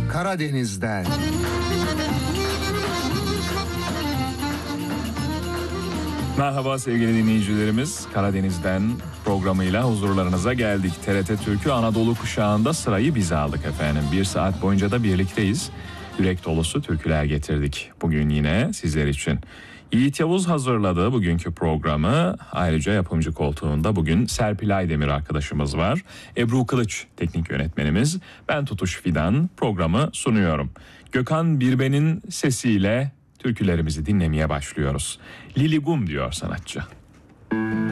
Karadeniz'den. Merhaba sevgili dinleyicilerimiz. Karadeniz'den programıyla huzurlarınıza geldik. TRT Türkü Anadolu kuşağında sırayı biz aldık efendim. Bir saat boyunca da birlikteyiz. Yürek dolusu türküler getirdik bugün yine sizler için. Yiğit Yavuz hazırladı bugünkü programı. Ayrıca yapımcı koltuğunda bugün Serpil Aydemir arkadaşımız var. Ebru Kılıç teknik yönetmenimiz. Ben Tutuş Fidan programı sunuyorum. Gökhan Birben'in sesiyle türkülerimizi dinlemeye başlıyoruz. Lili Gum diyor sanatçı.